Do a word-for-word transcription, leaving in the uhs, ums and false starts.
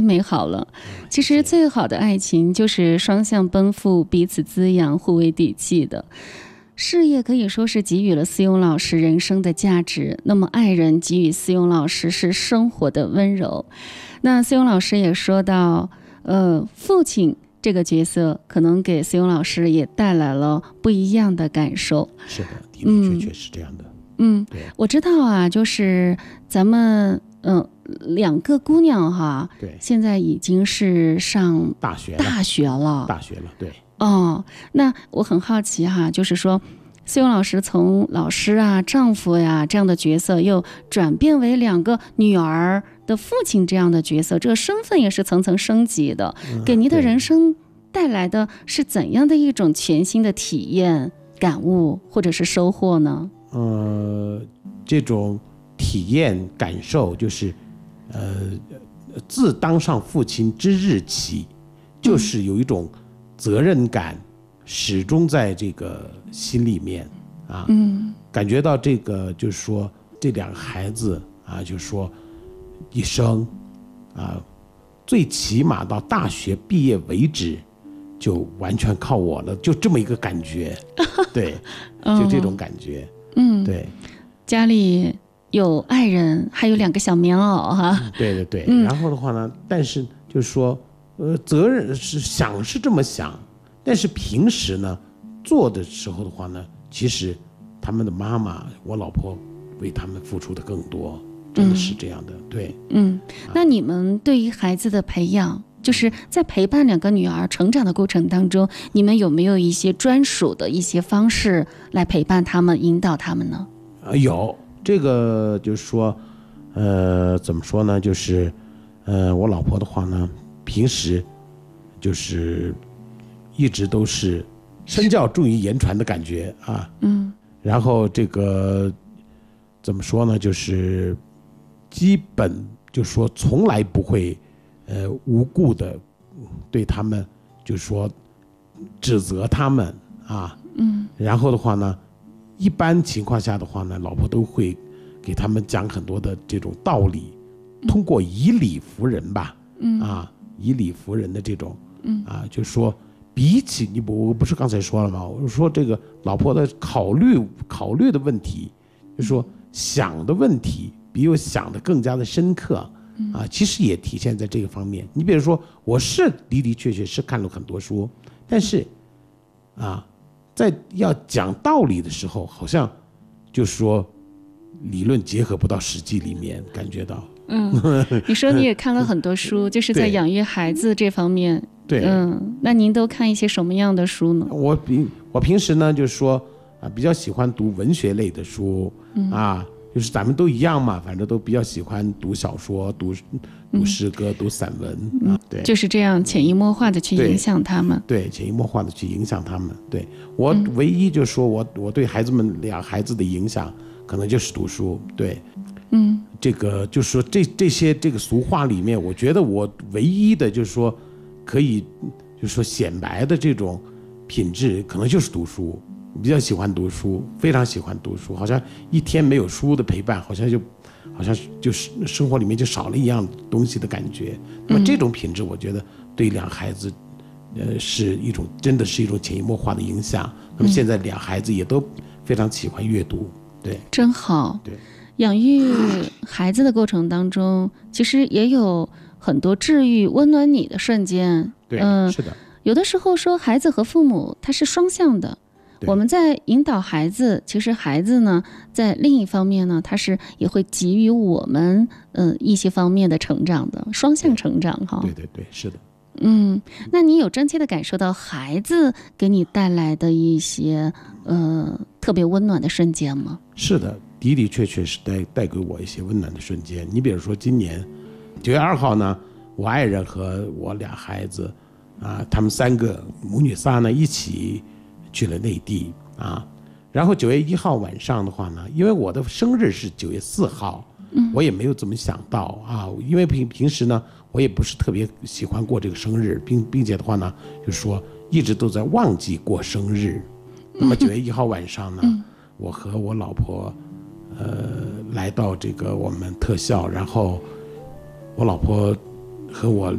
美好了。其实最好的爱情就是双向奔赴，彼此滋养，互为底气的。事业可以说是给予了思庸老师人生的价值，那么爱人给予思庸老师是生活的温柔。那思庸老师也说到，呃，父亲这个角色可能给思庸老师也带来了不一样的感受。 是的，的的确确是这样的。 嗯，嗯我知道啊，就是咱们嗯、呃、两个姑娘哈， 对， 现在已经是上大学大学了， 大学了，对。 哦，那我很好奇哈，就是说，思庸老师从老师啊、丈夫呀这样的角色，又转变为两个女儿的父亲这样的角色，这个身份也是层层升级的，嗯、给您的人生带来的是怎样的一种全新的体验、感悟或者是收获呢？ 呃，这种体验感受就是，呃，自当上父亲之日起，就是有一种责任感始终在这个心里面啊，嗯，感觉到这个就是说这两个孩子啊，就是说一生啊，最起码到大学毕业为止，就完全靠我了，就这么一个感觉，对，就这种感觉， 嗯， 对， 家里有爱人，还有两个小棉袄哈， 对对对，嗯、然后的话呢，但是就是说。呃，责任是想是这么想，但是平时呢，做的时候的话呢，其实他们的妈妈，我老婆为他们付出的更多，真的是这样的，嗯、对。 嗯，那你们对于孩子的培养，就是在陪伴两个女儿成长的过程当中，你们有没有一些专属的一些方式来陪伴他们、引导他们呢？ 呃，有这个就是说，呃，怎么说呢？就是，呃，我老婆的话呢。平时就是一直都是身教重于言传的感觉啊，嗯，然后这个怎么说呢？就是基本就是说从来不会呃无故的对他们就是说指责他们啊，嗯，然后的话呢，一般情况下的话呢，老婆都会给他们讲很多的这种道理，通过以理服人吧，嗯啊。以理服人的这种，嗯啊，就是说，比起你不，我不是刚才说了吗？我说这个老婆的考虑考虑的问题，就是说想的问题，比我想的更加的深刻，啊，其实也体现在这个方面。你比如说，我是的的确确是看了很多书，但是，啊，在要讲道理的时候，好像就是说理论结合不到实际里面，感觉到。 嗯，你说你也看了很多书，就是在养育孩子这方面。 对， 嗯，那您都看一些什么样的书呢？ 我平我平时呢，就是说啊，比较喜欢读文学类的书，嗯、啊，就是咱们都一样嘛，反正都比较喜欢读小说、读读诗歌、嗯、读散文、嗯、啊，对， 就是这样潜移默化的去影响他们。 对，对潜移默化的去影响他们。对我唯一就是说我我对孩子们俩孩子的影响，可能就是读书。对。嗯，这个就是说这这些这个俗话里面，我觉得我唯一的就是说可以就是说显摆的这种品质，可能就是读书。比较喜欢读书，非常喜欢读书，好像一天没有书的陪伴，好像就好像就是生活里面就少了一样东西的感觉。那么这种品质，我觉得对两孩子，呃，是一种真的是一种潜移默化的影响。那么现在两孩子也都非常喜欢阅读，对， 真好， 对。 养育孩子的过程当中，其实也有很多治愈、温暖你的瞬间。 对，嗯，是的。 有的时候说，孩子和父母他是双向的。我们在引导孩子，其实孩子呢，在另一方面呢，他是也会给予我们嗯、呃、一些方面的成长的，双向成长哈。 对对对，是的。 嗯，那你有真切的感受到孩子给你带来的一些呃特别温暖的瞬间吗？ 是的。的的确确是带带给我一些温暖的瞬间。你比如说今年九月二号呢，我爱人和我俩孩子啊，他们三个母女仨呢一起去了内地啊。然后九月一号晚上的话呢，因为我的生日是九月四号，嗯，我也没有怎么想到啊，因为平平时呢，我也不是特别喜欢过这个生日，并并且的话呢，就是说一直都在忘记过生日。那么九月一号晚上呢，嗯、我和我老婆。呃，来到这个我们特校，然后我老婆和我